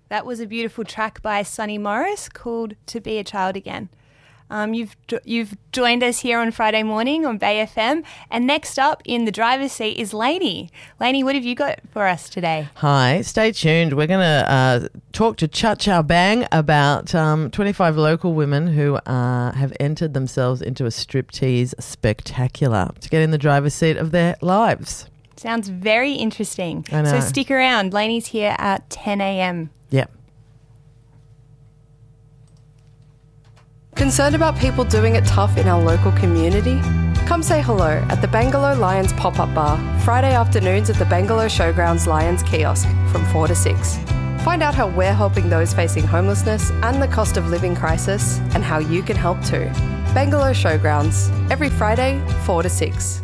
That was a beautiful track by Sonny Morris called To Be a Child Again. You've joined us here on Friday morning on Bay FM, and next up in the driver's seat is Lainey. Lainey, what have you got for us today? Hi, stay tuned. We're going to talk to Cha Cha Bang about 25 local women who have entered themselves into a striptease spectacular to get in the driver's seat of their lives. Sounds very interesting. I know. So stick around. Lainey's here at 10 a.m. Yep. Concerned about people doing it tough in our local community? Come say hello at the Bangalore Lions pop-up bar, Friday afternoons at the Bangalore Showgrounds Lions kiosk from 4 to 6. Find out how we're helping those facing homelessness and the cost of living crisis and how you can help too. Bangalore Showgrounds, every Friday, 4 to 6.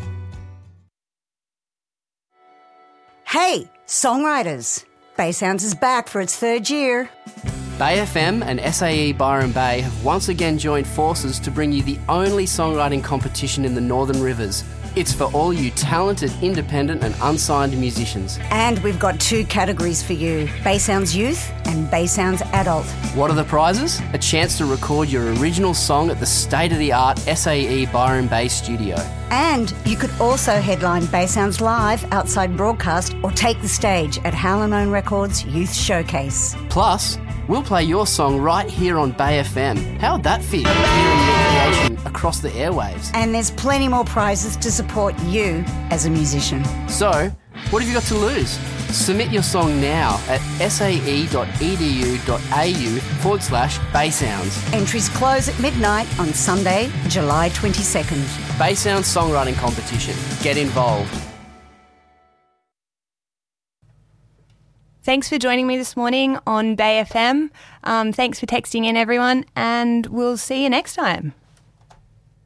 Hey, songwriters! Bay Sounds is back for its third year. Bay FM and SAE Byron Bay have once again joined forces to bring you the only songwriting competition in the Northern Rivers. It's for all you talented, independent and unsigned musicians. And we've got 2 categories for you, Bay Sounds Youth and Bay Sounds Adult. What are the prizes? A chance to record your original song at the state-of-the-art SAE Byron Bay studio. And you could also headline Bay Sounds Live outside broadcast or take the stage at Howlin' Records Youth Showcase. Plus, we'll play your song right here on Bay FM. How would that fit? Hearing your creation across the airwaves. And there's plenty more prizes to support you as a musician. So, what have you got to lose? Submit your song now at sae.edu.au/Baysounds. Entries close at midnight on Sunday, July 22nd. Bay Sounds Songwriting Competition. Get involved. Thanks for joining me this morning on Bay FM. Thanks for texting in, everyone, and we'll see you next time.